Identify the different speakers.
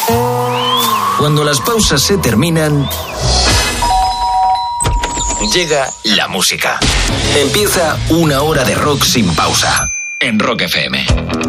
Speaker 1: Cuando las pausas se terminan, llega la música. Empieza una hora de rock sin pausa en Rock FM.